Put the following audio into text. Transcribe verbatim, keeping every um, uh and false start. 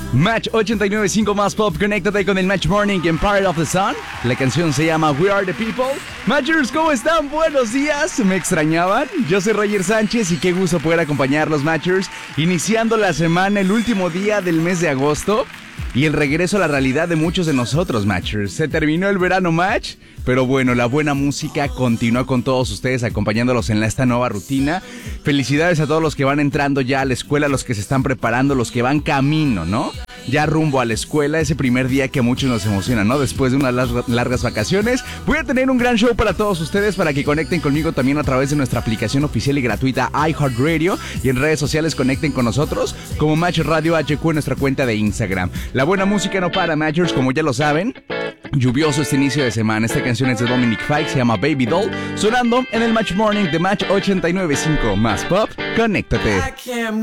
Match ochenta y nueve punto cinco más pop, conéctate con el Match Morning en Part of the Sun. La canción se llama We Are the People. Matchers, ¿cómo están? Buenos días. ¿Me extrañaban? Yo soy Roger Sánchez y qué gusto poder acompañarlos, Matchers, iniciando la semana, el último día del mes de agosto y el regreso a la realidad de muchos de nosotros, Matchers. Se terminó el verano, Match, pero bueno, la buena música continúa con todos ustedes, acompañándolos en esta nueva rutina. Felicidades a todos los que van entrando ya a la escuela, los que se están preparando, los que van camino, ¿no? Ya rumbo a la escuela, ese primer día que a muchos nos emociona, ¿no? Después de unas lar- largas vacaciones. Voy a tener un gran show para todos ustedes, para que conecten conmigo también a través de nuestra aplicación oficial y gratuita iHeartRadio, y en redes sociales conecten con nosotros como Match Radio H Q en nuestra cuenta de Instagram. La buena música no para, Matchers, como ya lo saben. Lluvioso este inicio de semana. Esta canción es de Dominic Fike, se llama Baby Doll, sonando en el Match Morning de Match ochenta y nueve punto cinco más pop. Conéctate.